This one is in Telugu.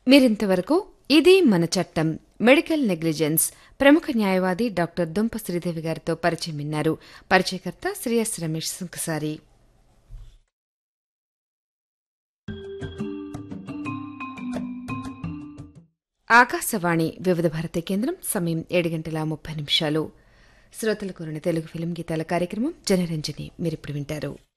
మీరింతవరకు ఇది మన చట్టం మెడికల్ నెగ్లిజెన్స్ ప్రముఖ న్యాయవాది డాక్టర్ దుంప శ్రీదేవి గారితో పరిచయం విన్నారు. పరిచయకర్త శ్రీ ఎస్ రమేష్ సుంకసారి. ఆకాశవాణి వివిధ భారతి కేంద్రం. సమయం 7:30 శ్రోతల కోరిన తెలుగు ఫిల్మ్ గీతాల కార్యక్రమం జనరంజని మీరిప్పుడు వింటారు.